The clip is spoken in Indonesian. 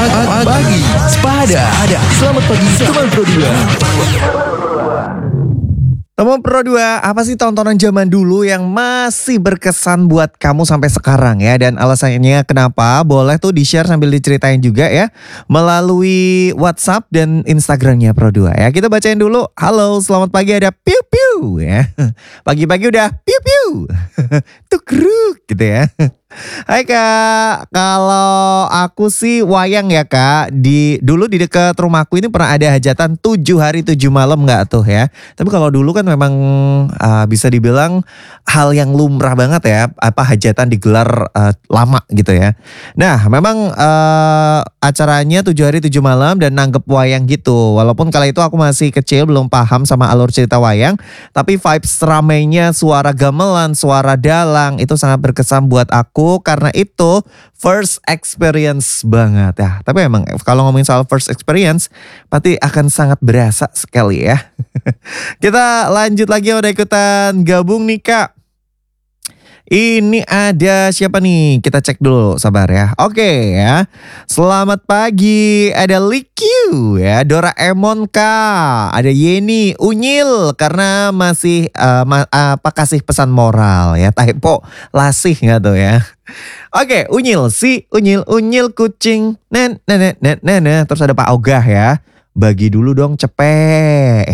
Pagi Sepada. Selamat pagi teman Pro 2. Teman Pro 2, apa sih tontonan zaman dulu yang masih berkesan buat kamu sampai sekarang ya? Dan alasannya kenapa? Boleh tuh di-share sambil diceritain juga ya. Melalui WhatsApp dan Instagramnya Pro 2 ya. Kita bacain dulu. Halo, selamat pagi, ada piu-piu ya. Pagi-pagi udah piu-piu. Tukruk gitu ya. Hai Kak, kalau aku sih wayang ya Kak. Dulu di dekat rumahku ini pernah ada hajatan 7 hari 7 malam nggak tuh ya. Tapi kalau dulu kan memang bisa dibilang hal yang lumrah banget ya. Apa hajatan digelar lama gitu ya. Nah memang acaranya 7 hari 7 malam dan nanggep wayang gitu. Walaupun kala itu aku masih kecil belum paham sama alur cerita wayang. Tapi vibes ramainya, suara gamelan, suara dalang itu sangat berkesan buat aku. Karena itu first experience banget ya. Tapi emang kalau ngomongin soal first experience pasti akan sangat berasa sekali ya. Kita lanjut lagi, udah ikutan gabung nih Kak. Ini ada siapa nih? Kita cek dulu, sabar ya. Oke ya. Selamat pagi. Ada Likyu ya, Doraemon Kak. Ada Yeni, Unyil karena masih kasih pesan moral ya. Typo lasih nggak tuh ya. Oke, Unyil Unyil kucing. Terus ada Pak Ogah ya. Bagi dulu dong cepet.